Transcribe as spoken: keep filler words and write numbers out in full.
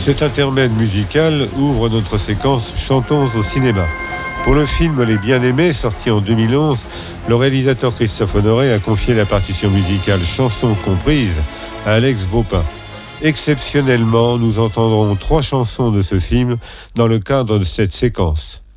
Cet intermède musical ouvre notre séquence Chantons au cinéma. Pour le film Les Bien-Aimés, sorti en deux mille onze, le réalisateur Christophe Honoré a confié la partition musicale Chansons comprises à Alex Baupin. Exceptionnellement, nous entendrons trois chansons de ce film dans le cadre de cette séquence.